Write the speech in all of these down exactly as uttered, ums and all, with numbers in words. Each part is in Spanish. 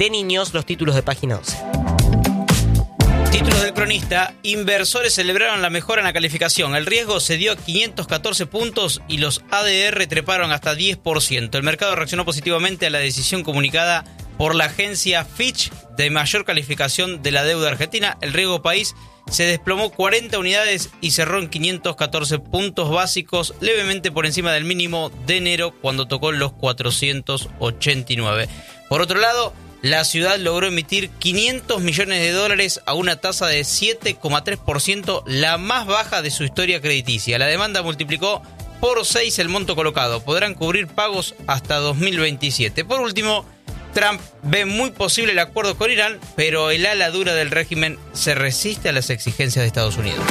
de niños, los títulos de página doce. Títulos del cronista. Inversores celebraron la mejora en la calificación. El riesgo se dio a quinientos catorce puntos y los A D R treparon hasta diez por ciento. El mercado reaccionó positivamente a la decisión comunicada por la agencia Fitch de mayor calificación de la deuda argentina. El riesgo país se desplomó cuarenta unidades y cerró en quinientos catorce puntos básicos, levemente por encima del mínimo de enero cuando tocó los cuatrocientos ochenta y nueve. Por otro lado, la ciudad logró emitir quinientos millones de dólares a una tasa de siete coma tres por ciento, la más baja de su historia crediticia. La demanda multiplicó por seis el monto colocado. Podrán cubrir pagos hasta dos mil veintisiete. Por último, Trump ve muy posible el acuerdo con Irán, pero el ala dura del régimen se resiste a las exigencias de Estados Unidos.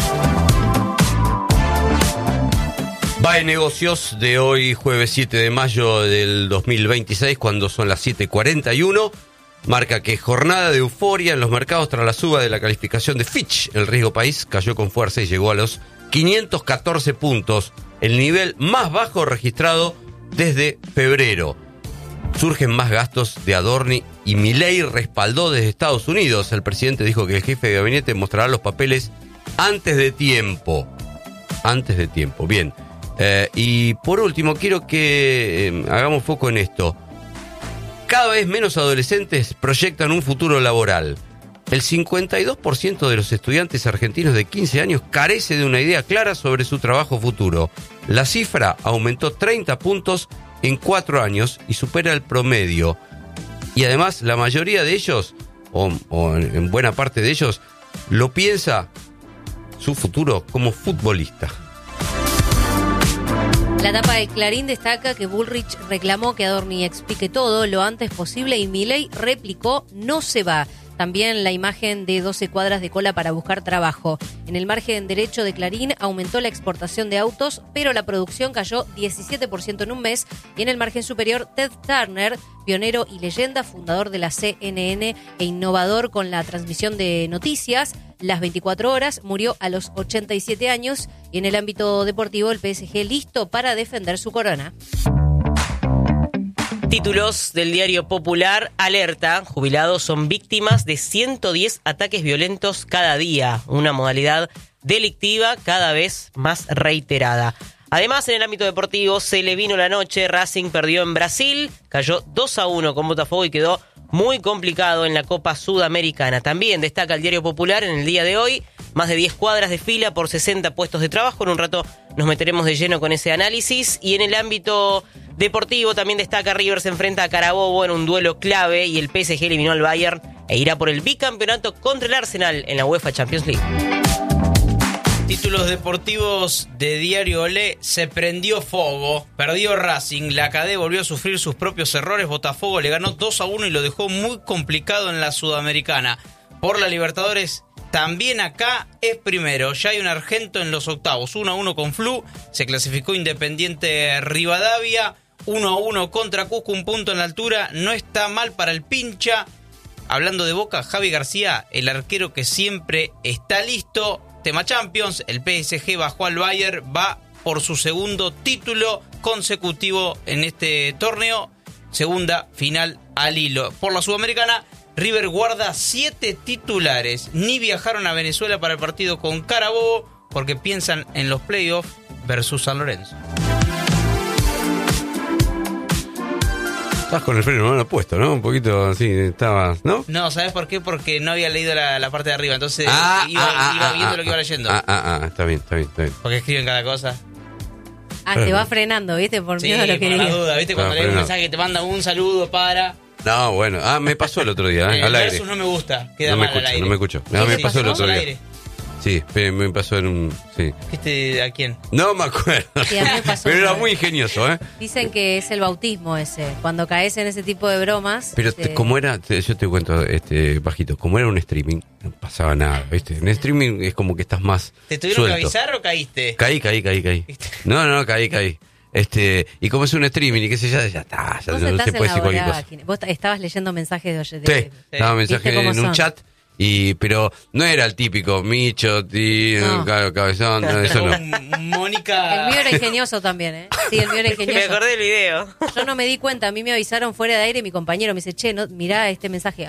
Va en negocios de hoy, jueves siete de mayo del dos mil veintiséis, cuando son las siete cuarenta y uno. Marca que jornada de euforia en los mercados tras la suba de la calificación de Fitch. El riesgo país cayó con fuerza y llegó a los quinientos catorce puntos, el nivel más bajo registrado desde febrero. Surgen más gastos de Adorni y Milei respaldó desde Estados Unidos. El presidente dijo que el jefe de gabinete mostrará los papeles antes de tiempo. Antes de tiempo, bien. Eh, y por último, quiero que eh, hagamos foco en esto. Cada vez menos adolescentes proyectan un futuro laboral. El cincuenta y dos por ciento de los estudiantes argentinos de quince años carece de una idea clara sobre su trabajo futuro. La cifra aumentó treinta puntos en cuatro años y supera el promedio. Y además, la mayoría de ellos, o, o en buena parte de ellos, lo piensa su futuro como futbolista. La tapa de Clarín destaca que Bullrich reclamó que Adorni explique todo lo antes posible y Milei replicó: no se va. También la imagen de doce cuadras de cola para buscar trabajo. En el margen derecho de Clarín aumentó la exportación de autos, pero la producción cayó diecisiete por ciento en un mes. Y en el margen superior, Ted Turner, pionero y leyenda, fundador de la C N N e innovador con la transmisión de noticias las veinticuatro horas, murió a los ochenta y siete años. Y en el ámbito deportivo, el P S G listo para defender su corona. Títulos del diario Popular. Alerta, jubilados son víctimas de ciento diez ataques violentos cada día, una modalidad delictiva cada vez más reiterada. Además, en el ámbito deportivo se le vino la noche. Racing perdió en Brasil, cayó dos a uno con Botafogo y quedó muy complicado en la Copa Sudamericana. También destaca el diario Popular en el día de hoy, más de diez cuadras de fila por sesenta puestos de trabajo. En un rato nos meteremos de lleno con ese análisis. Y en el ámbito deportivo también destaca: River se enfrenta a Carabobo en un duelo clave y el P S G eliminó al Bayern e irá por el bicampeonato contra el Arsenal en la UEFA Champions League. Títulos deportivos de Diario Olé. Se prendió fuego, perdió Racing, la Cadé volvió a sufrir sus propios errores, Botafogo le ganó dos a uno y lo dejó muy complicado en la Sudamericana. Por la Libertadores, también acá es primero, ya hay un argento en los octavos, uno a uno con Flu, se clasificó Independiente Rivadavia, uno a uno contra Cusco, un punto en la altura, no está mal para el pincha. Hablando de Boca, Javi García, el arquero que siempre está listo. Tema Champions, el P S G bajó al Bayern, va por su segundo título consecutivo en este torneo, segunda final al hilo. Por la Sudamericana, River guarda siete titulares, ni viajaron a Venezuela para el partido con Carabobo porque piensan en los playoffs versus San Lorenzo. Estás con el freno no puesto, ¿no? Un poquito así, estabas, ¿no? No, ¿sabes por qué? Porque no había leído la, la parte de arriba, entonces ah, iba, ah, iba ah, viendo ah, lo que iba leyendo. Ah, ah, ah, está bien, está bien, está bien. Porque escriben cada cosa. Ah, te va frenando, ¿viste? Por miedo sí, a lo que por la digas. duda, ¿viste? Cuando No, lees un no. mensaje que te manda un saludo para... No, bueno, ah, me pasó el otro día, ¿eh? El al aire. versus no me gusta, queda No me mal al escucho, aire. no me escucho. ¿Qué No, me te pasó el pasó? otro Al día. aire. Sí, me, me pasó en un... Sí. ¿Viste a quién? No me acuerdo. Sí, a mí me pasó Pero era una muy vez. ingenioso, ¿eh? Dicen que es el bautismo ese, cuando caes en ese tipo de bromas. Pero te- como era, te- yo te cuento, este, bajito, como era un streaming, no pasaba nada, ¿viste? En streaming es como que estás más ¿Te tuvieron suelto. que avisar o caíste? Caí, caí, caí, caí. No, no, no, caí, caí. Este, y como es un streaming y qué sé yo, ya está, ya Vos no estás se en puede la decir cualquier cosa. vorágine. Vos estabas lendo mensajes de... de Sí, daba ¿viste mensaje cómo en un son? chat Y, pero no era el típico Micho, tío, No. ca- cabezón, no, eso no. M- Mónica. El mío era ingenioso también, ¿eh? Sí, el mío era Me ingenioso. acordé del video. Yo no me di cuenta, a mí me avisaron fuera de aire, mi compañero me dice, che, no, mirá este mensaje.